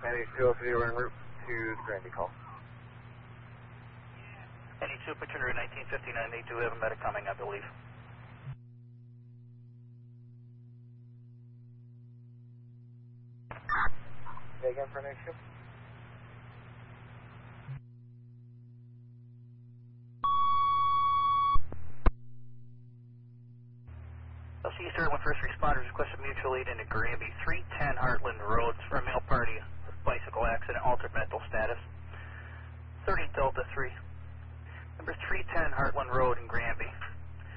98 203, we're en route to the Granby call. 92, put you under 1959, they do have a medic coming, I believe. Say again for next shift. LC East Airline First Responders requested mutual aid into Granby, 310 Heartland